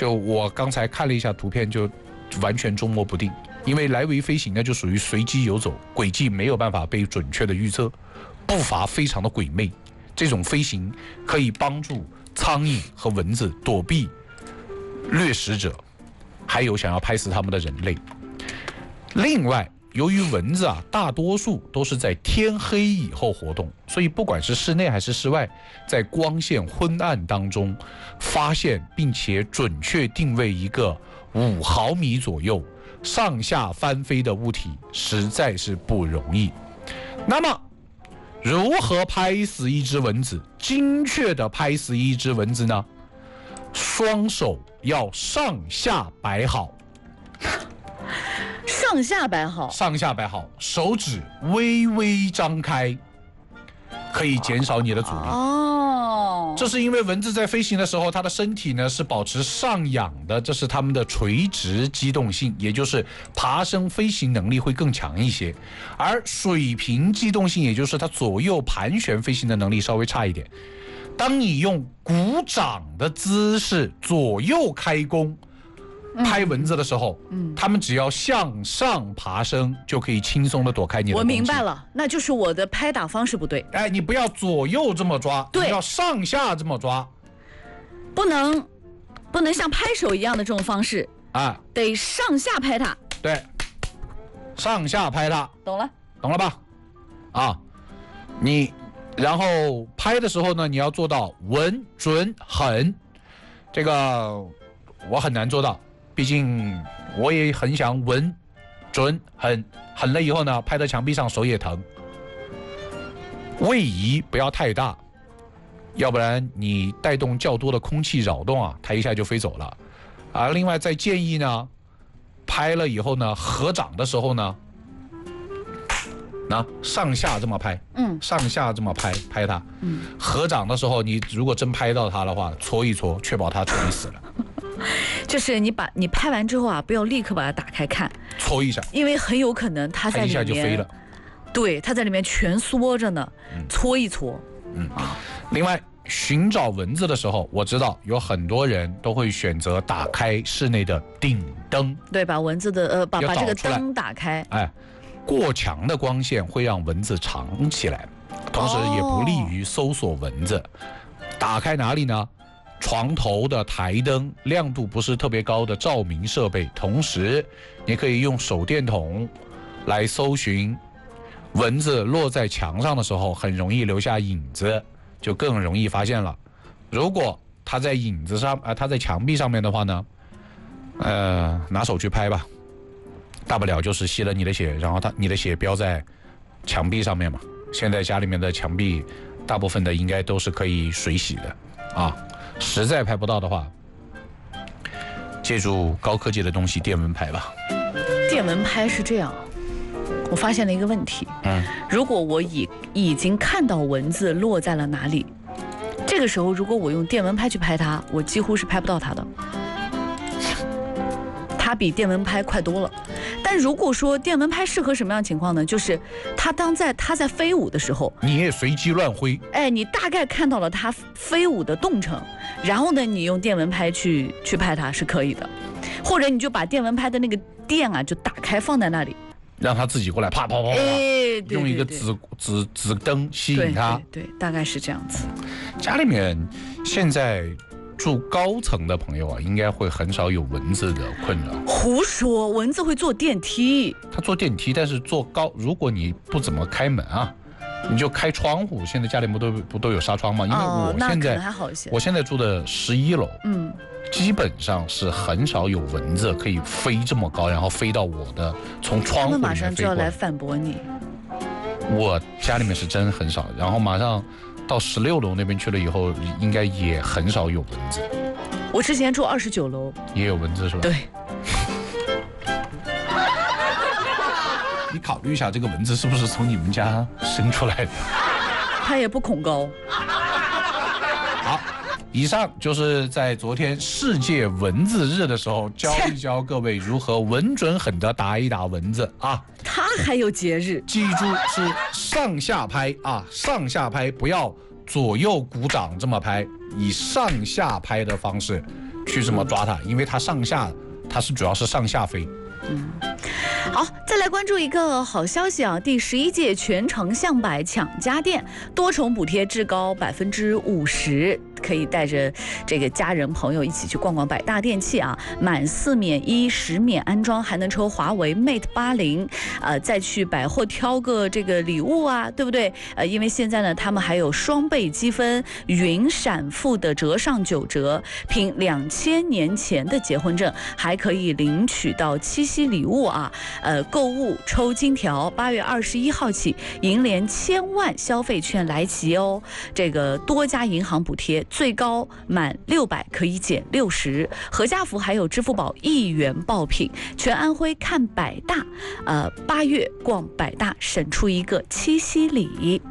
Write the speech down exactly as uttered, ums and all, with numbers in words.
就我刚才看了一下图片，就完全捉摸不定。因为来回飞行呢，就属于随机游走，轨迹没有办法被准确的预测，步伐非常的鬼魅。这种飞行可以帮助苍蝇和蚊子躲避掠食者，还有想要拍死他们的人类。另外，由于蚊子啊，大多数都是在天黑以后活动，所以不管是室内还是室外，在光线昏暗当中发现并且准确定位一个五毫米左右上下翻飞的物体，实在是不容易。那么，如何拍死一只蚊子？精确的拍死一只蚊子呢？双手要上下摆好。 上下摆好， 上下摆好，手指微微张开，可以减少你的阻力。 哦， 这是因为蚊子在飞行的时候，它的身体呢是保持上仰的，这是它们的垂直机动性，也就是爬升飞行能力会更强一些。而水平机动性，也就是它左右盘旋飞行的能力稍微差一点。当你用鼓掌的姿势左右开弓拍蚊子的时候，嗯，他们只要向上爬升，就可以轻松的躲开你的攻击。 我明白了，那就是我的拍打方式不对。 哎，你不要左右这么抓， 对， 你要上下这么抓， 不能，不能像拍手一样的这种方式啊， 得上下拍它。 对，上下拍它， 懂了， 懂了吧？啊，你然后拍的时候呢，你要做到稳、准、狠，这个我很难做到。毕竟我也很想稳、准、狠，狠了以后呢，拍到墙壁上手也疼。位移不要太大，要不然你带动较多的空气扰动啊，它一下就飞走了。啊，另外再建议呢，拍了以后呢，合掌的时候呢，那上下这么拍，嗯，上下这么拍拍它，嗯，合掌的时候，你如果真拍到它的话，搓一搓，确保它彻底死了。 就是你把你拍完之后啊，不要立刻把它打开看， 搓一下， 因为很有可能它在里面， 它一下就飞了。 对，它在里面蜷缩着呢，嗯、搓一搓。 嗯啊。另外，寻找蚊子的时候，我知道有很多人都会选择打开室内的顶灯， 对，把蚊子的呃把把这个灯打开。 哎，过强的光线会让蚊子藏起来，同时也不利于搜索蚊子。哦、打开哪里呢？床头的台灯，亮度不是特别高的照明设备，同时你可以用手电筒来搜寻蚊子落在墙上的时候，很容易留下影子，就更容易发现了。如果它在影子上，呃，它在墙壁上面的话呢，呃，拿手去拍吧，大不了就是吸了你的血，然后它你的血标在墙壁上面嘛。现在家里面的墙壁大部分的应该都是可以水洗的啊。实在拍不到的话，借助高科技的东西电蚊拍吧。 电蚊拍是这样，我发现了一个问题。嗯，如果我已已经看到蚊子落在了哪里，这个时候如果我用电蚊拍去拍它，我几乎是拍不到它的。它比电蚊拍快多了。但如果说电蚊拍适合什么样的情况呢？就是它当在它在飞舞的时候， 你也随机乱挥， 哎，你大概看到了它飞舞的动程，然后呢，你用电蚊拍去去拍它是可以的，或者你就把电蚊拍的那个电啊就打开放在那里， 让它自己过来啪啪啪啪， 哎， 用一个紫紫紫灯吸引它， 对， 对， 对，大概是这样子。 家里面现在住高层的朋友啊，应该会很少有蚊子的困扰。 胡说，蚊子会坐电梯。 它坐电梯，但是坐高，如果你不怎么开门啊，你就开窗户。现在家里不都不都有纱窗吗？因为我现在、哦、 还好一些。 我现在住的十一楼，嗯，基本上是很少有蚊子可以飞这么高，然后飞到我的从窗户里面飞过来。他们马上就要来反驳你。 我家里面是真很少，然后马上到十六楼那边去了以后，应该也很少有蚊子。 我之前住二十九楼， 也有蚊子是吧？ 对。 你考虑一下，这个蚊子是不是从你们家生出来的？ 它也不恐高。 好，以上就是在昨天世界蚊子日的时候，教一教各位如何稳准狠地打一打蚊子啊。 它还有节日， 记住是上下拍啊，上下拍，不要左右鼓掌这么拍，以上下拍的方式去这么抓它，因为它上下它是主要是上下飞。 嗯，好，再来关注一个好消息啊！第十一届全城象百抢家电，多重补贴至高百分之五十，可以带着这个家人朋友一起去逛逛百大电器啊！满四免一，十免安装，还能抽华为 Mate 八零，呃，再去百货挑个这个礼物啊，对不对？呃，因为现在呢，他们还有双倍积分、云闪付的折上九折，凭两千年前的结婚证，还可以领取到七夕礼物啊！呃，购物抽金条，八月二十一号起，银联千万消费券来袭哦！这个多家银行补贴，最高满六百可以减六十，合家福还有支付宝一元爆品，全安徽看百大，呃，八月逛百大，省出一个七夕礼。